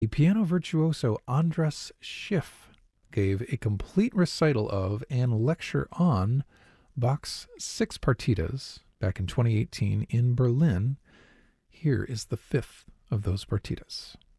The piano virtuoso Andras Schiff gave a complete recital of and lecture on Bach's Six Partitas back in 2018 in Berlin. Here is the fifth of those partitas.